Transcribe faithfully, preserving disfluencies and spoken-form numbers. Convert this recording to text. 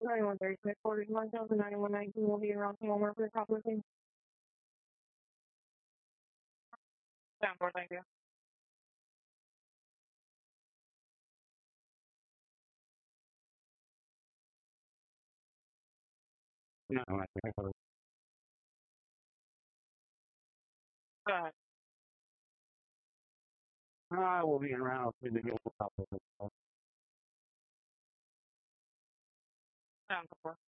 ninety-one thirty-six, quarters one thousand ninety-one nineteen will be around Homer for the top of thing. Down four, thank you. No, I think I Go ahead. I will be around through the top of it. Down four.